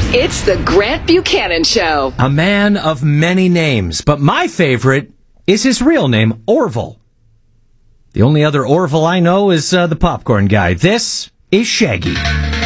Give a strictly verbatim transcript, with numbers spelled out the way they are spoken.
It's the Grant Buchanan Show. A man of many names, but my favorite is his real name, Orville. The only other Orville I know is uh, the popcorn guy. This is Shaggy.